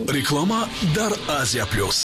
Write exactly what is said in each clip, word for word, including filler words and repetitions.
Реклама «Дар Азия Плюс».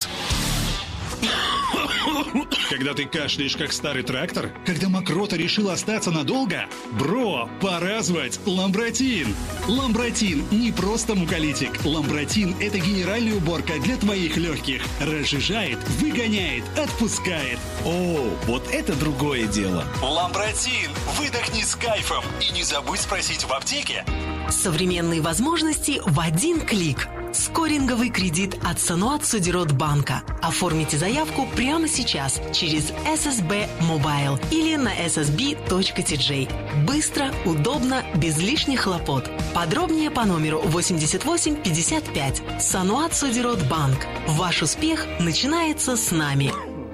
Когда ты кашляешь, как старый трактор? Когда мокрота решила остаться надолго? Бро, пора звать Ламбротин. Ламбротин не просто муколитик. Ламбротин – это генеральная уборка для твоих легких. Разжижает, выгоняет, отпускает. О, вот это другое дело. Ламбротин. Выдохни с кайфом. И не забудь спросить в аптеке. Современные возможности в один клик. Скоринговый кредит от Сануат Судирот банка. Оформите заявку прямо сейчас через эс эс би Mobile или на эс эс би точка ти джей. Быстро, удобно, без лишних хлопот. Подробнее по номеру восемьдесят восемь пятьдесят пять. Сануат Судирот банк. Ваш успех начинается с нами.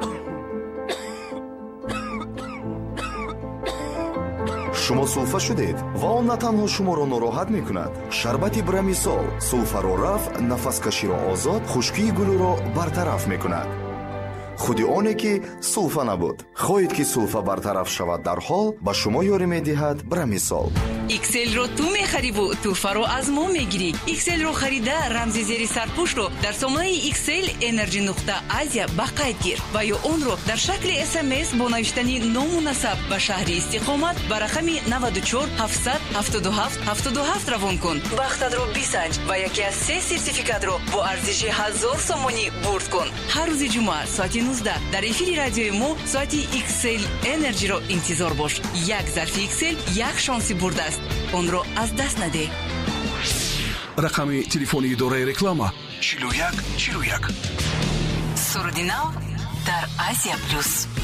шумо сулфа шудед ва он на танҳо шуморо нороҳат мекунад. Шарбати Брамисол сулфаро раф, нафаскаширо озод, хушкии гулӯро бартараф мекунад. худи оне ки сулфа набуд. хоҳед ки сулфа бартараф шавад дар ҳол, ба шумо ёрӣ медиҳад Брамисол. икселро ту мехариву туҳфаро аз мо мегирӣ. икселро харида рамзи зери сарпӯшро дар сомонаи иксел energy нуқта азия ба қайд гир ва ё онро дар шакли эс эм эс бо навиштани ному насаб ва шаҳри истиқомат ба рақами наваду чор ҳафтсад ҳафтоду ҳафт ҳафтоду ҳафт равон кун. Бахтадро бисанҷ ва яке аз се сертификатро бо арзиши ҳазор сомонӣ бурд кун. ҳар рӯзи ҷумъа соати нуздаҳ дар эфири радиои мо соати иксел Energy-ро интизор бош. Як зарфи иксел, як шонси бурдаст. онро аз даст наде. Рақами телефони идораи реклама чилу як чилу як. Сурдинал дар Азия Плюс.